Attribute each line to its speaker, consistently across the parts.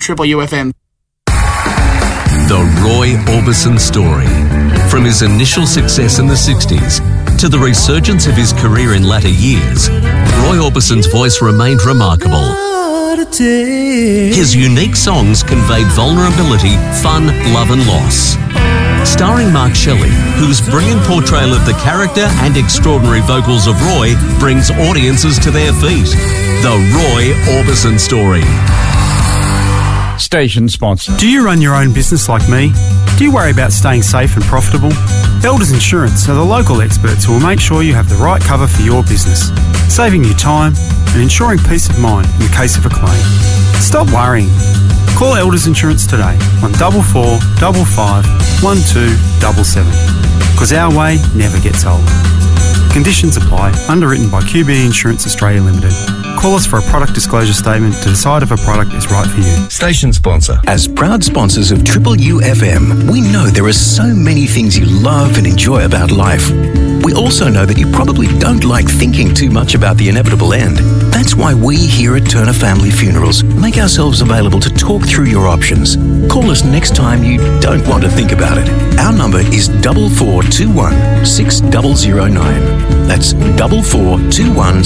Speaker 1: Triple UFM.
Speaker 2: The Roy Orbison story. From his initial success in the 60s to the resurgence of his career in latter years, Roy Orbison's voice remained remarkable. His unique songs conveyed vulnerability, fun, love and loss. Starring Mark Shelley, whose brilliant portrayal of the character and extraordinary vocals of Roy brings audiences to their feet. The Roy Orbison story.
Speaker 3: Station sponsor.
Speaker 4: Do you run your own business like me? Do you worry about staying safe and profitable? Elders Insurance are the local experts who will make sure you have the right cover for your business, saving you time and ensuring peace of mind in the case of a claim. Stop worrying. Call Elders Insurance today on 44 55 1277, because our way never gets old. Conditions apply. Underwritten by QBE Insurance Australia Limited. Call us for a product disclosure statement to decide if a product is right for you.
Speaker 2: Station sponsor.
Speaker 5: As proud sponsors of Triple UFM, we know there are so many things you love and enjoy about life. We also know that you probably don't like thinking too much about the inevitable end. That's why we here at Turner Family Funerals make ourselves available to talk through your options. Call us next time you don't want to think about it. Our number is 4421 6009. That's 4421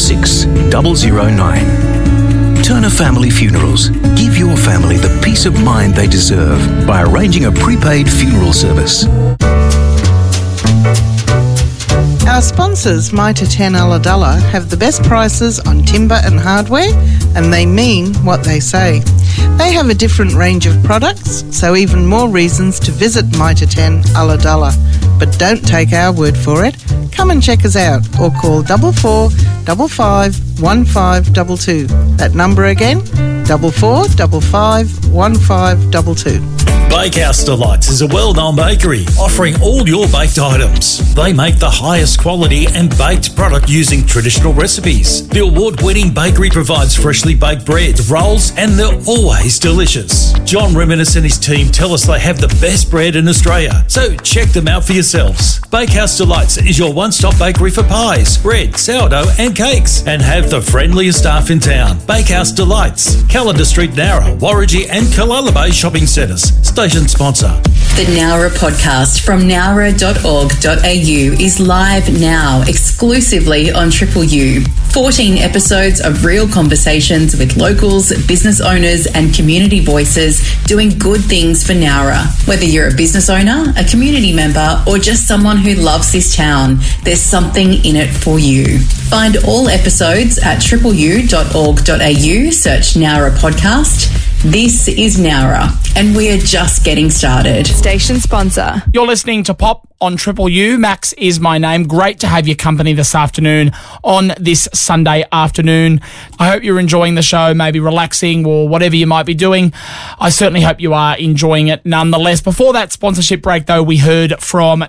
Speaker 5: 6009. Turner Family Funerals. Give your family the peace of mind they deserve by arranging a prepaid funeral service.
Speaker 6: Our sponsors, Mitre 10 Ulladulla, have the best prices on timber and hardware, and they mean what they say. They have a different range of products, so even more reasons to visit Mitre 10 Ulladulla. But don't take our word for it. Come and check us out or call 44 55 1522. That number again, 44 55 1522.
Speaker 7: Bakehouse Delights is a well-known bakery offering all your baked items. They make the highest quality and baked product using traditional recipes. The award-winning bakery provides freshly baked bread, rolls, and they're always delicious. John Reminis and his team tell us they have the best bread in Australia, so check them out for yourselves. Bakehouse Delights is your one-stop bakery for pies, bread, sourdough, and cakes, and have the friendliest staff in town. Bakehouse Delights, Calendar Street, Nowra, Warragee, and Kalala Bay shopping centres. Station sponsor.
Speaker 8: The Nowra podcast from nowra.org.au is live now, exclusively on Triple U. 14 episodes of real conversations with locals, business owners, and community voices doing good things for Nowra. Whether you're a business owner, a community member, or just someone who loves this town, there's something in it for you. Find all episodes at tripleu.org.au, search Nowra podcast. This is Nowra, and we are just getting started.
Speaker 9: Station sponsor.
Speaker 1: You're listening to Pop on Triple U. Max is my name. Great to have your company this afternoon on this Sunday afternoon. I hope you're enjoying the show, maybe relaxing or whatever you might be doing. I certainly hope you are enjoying it nonetheless. Before that sponsorship break, though, we heard from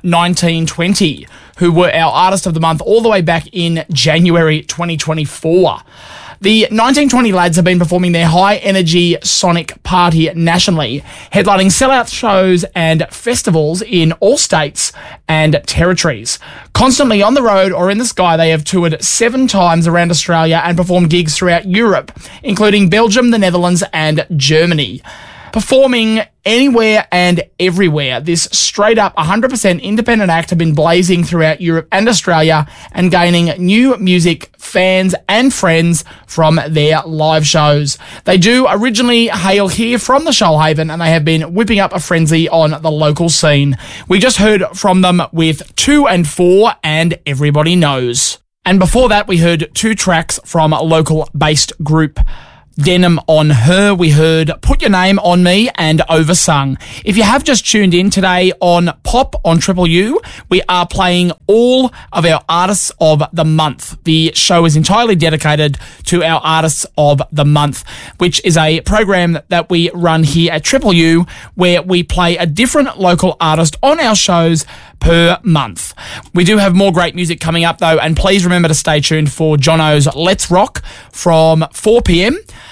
Speaker 1: 1920, who were our Artist of the Month all the way back in January 2024. The 1920 lads have been performing their high-energy sonic party nationally, headlining sellout shows and festivals in all states and territories. Constantly on the road or in the sky, they have toured 7 times around Australia and performed gigs throughout Europe, including Belgium, the Netherlands and Germany. Performing anywhere and everywhere, this straight-up 100% independent act have been blazing throughout Europe and Australia and gaining new music fans and friends from their live shows. They do originally hail here from the Shoalhaven, and they have been whipping up a frenzy on the local scene. We just heard from them with 2 and 4 and Everybody Knows. And before that, we heard 2 tracks from a local-based group, Denim on Her. We heard Put Your Name on Me and Oversung. If you have just tuned in today on Pop on Triple U, we are playing all of our Artists of the Month. The show is entirely dedicated to our Artists of the Month, which is a program that we run here at Triple U where we play a different local artist on our shows per month. We do have more great music coming up though, and please remember to stay tuned for Jono's Let's Rock from 4 p.m.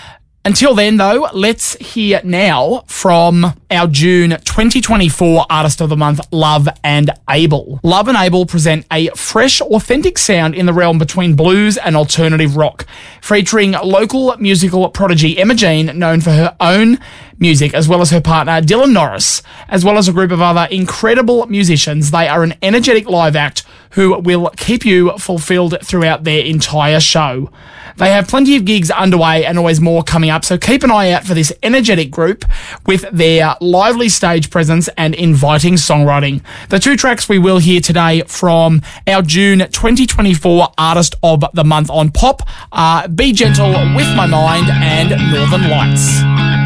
Speaker 1: Until then, though, let's hear now from our June 2024 Artist of the Month, Love and Able. Love and Able present a fresh, authentic sound in the realm between blues and alternative rock, featuring local musical prodigy Emma Jean, known for her own music, as well as her partner Dylan Norris, as well as a group of other incredible musicians. They are an energetic live act who will keep you fulfilled throughout their entire show. They have plenty of gigs underway and always more coming up, so keep an eye out for this energetic group with their lively stage presence and inviting songwriting. The two tracks we will hear today from our June 2024 Artist of the Month on Pop are Be Gentle, With My Mind and Northern Lights.